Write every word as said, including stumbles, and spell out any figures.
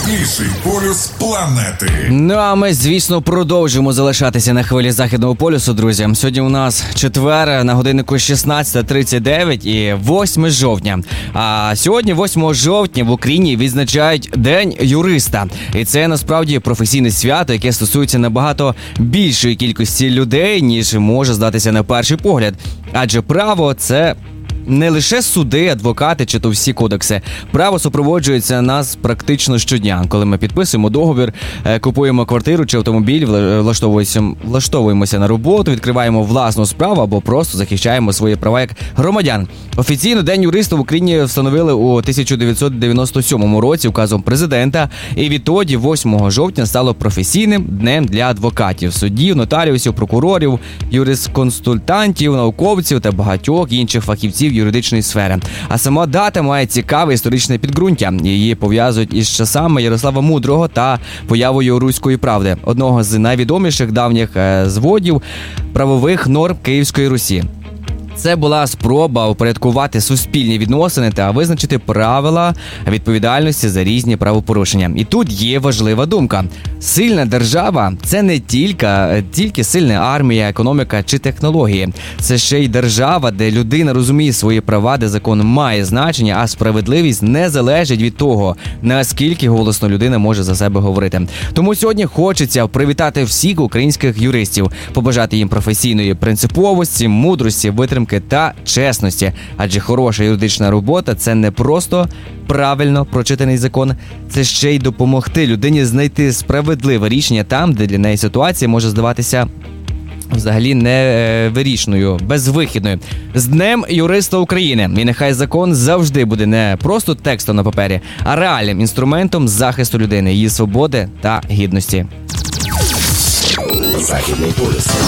Найкрасивіший полюс планети. Ну а ми, звісно, продовжуємо залишатися на хвилі Західного полюсу, друзі. Сьогодні у нас четвер, на годиннику шістнадцята тридцять дев'ять і восьме жовтня. А сьогодні, восьмого жовтня, в Україні відзначають День юриста. І це насправді професійне свято, яке стосується набагато більшої кількості людей, ніж може здатися на перший погляд. Адже право – це не лише суди, адвокати чи то всі кодекси. Право супроводжується нас практично щодня. Коли ми підписуємо договір, купуємо квартиру чи автомобіль, влаштовуємося, влаштовуємося на роботу, відкриваємо власну справу або просто захищаємо свої права як громадян. Офіційно День юриста в Україні встановили у тисяча дев'ятсот дев'яносто сьомому році указом президента, і відтоді восьмого жовтня стало професійним днем для адвокатів, суддів, нотаріусів, прокурорів, юрисконсультантів, науковців та багатьох інших фахівців юридичної сфери. А сама дата має цікаве історичне підґрунтя. Її пов'язують із часами Ярослава Мудрого та появою Руської правди, одного з найвідоміших давніх зводів правових норм Київської Русі. Це була спроба упорядкувати суспільні відносини та визначити правила відповідальності за різні правопорушення. І тут є важлива думка. Сильна держава – це не тільки, тільки сильна армія, економіка чи технології. Це ще й держава, де людина розуміє свої права, де закон має значення, а справедливість не залежить від того, наскільки голосно людина може за себе говорити. Тому сьогодні хочеться привітати всіх українських юристів, побажати їм професійної принциповості, мудрості, витримки та чесності. Адже хороша юридична робота – це не просто правильно прочитаний закон, це ще й допомогти людині знайти справедливе рішення там, де для неї ситуація може здаватися взагалі невирішною, безвихідною. З Днем юриста України! І нехай закон завжди буде не просто текстом на папері, а реальним інструментом захисту людини, її свободи та гідності. Західний полюс.